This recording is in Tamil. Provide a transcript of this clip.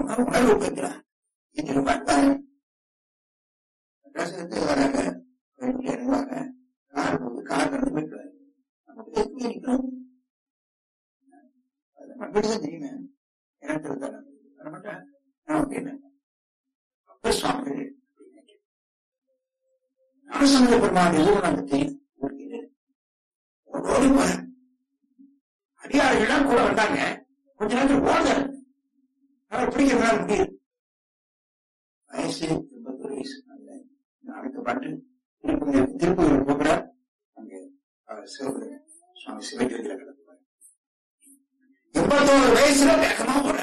உணர்வு பெற்றார். இது பார்த்தால் ரசத்தை வராங்க, இறங்குவாங்க, கார் போது கார் நடந்து போயிட்டு நமக்கு எதுவுமே நிற்கிறோம். அப்படிதான் தெரியுமே எனக்கு இருந்தா வரமாட்டேன் நமக்கு என்ன அப்ப சுவாமிகள் ஞானசம்பந்த பெருமான் எதுவும் நமக்கு தெரியும். ஓடி போற அதிகாரிகள் கூட வந்தாங்க, கொஞ்ச நேரத்தில் ஓடுத பிடிக்கிறதுனால முடியும். வயசு 81 வயசு. அடுத்த பாட்டு திருப்பூர் போகிறார். அங்கே சிவபுரம் சுவாமி சிவஜோதியில கிடக்குவார். 81 வயசுல வேகமா போற